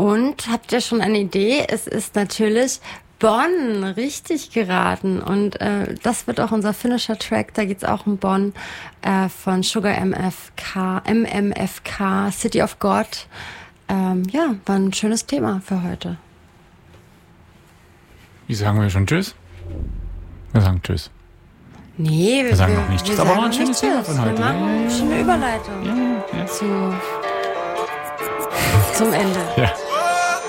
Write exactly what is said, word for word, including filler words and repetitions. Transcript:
Und habt ihr schon eine Idee? Es ist natürlich Bonn, richtig geraten. Und äh, das wird auch unser finnischer Track. Da geht's auch um Bonn äh, von Sugar M F K, M M F K, City of God. Ähm, ja, war ein schönes Thema für heute. Wie sagen wir schon Tschüss? Wir sagen Tschüss. Nee, wir, wir sagen noch nicht Tschüss. Aber war ein schönes Thema von heute. Wir machen eine schöne Überleitung ja, ja. Zu, zum Ende. Ja.